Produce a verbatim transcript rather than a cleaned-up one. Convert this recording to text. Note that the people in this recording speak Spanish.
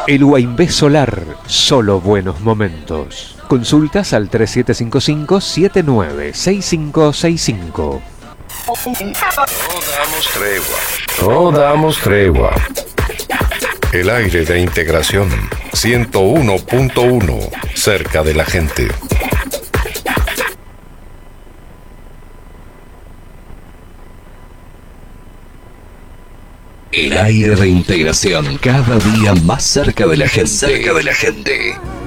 El Huaymbé Solar, solo buenos momentos. Consultas al tres siete cinco cinco, siete nueve seis cinco seis cinco. No damos tregua. No damos tregua. El aire de integración. ciento uno punto uno. Cerca de la gente. El aire de integración, cada día más cerca de la gente. Cerca de la gente.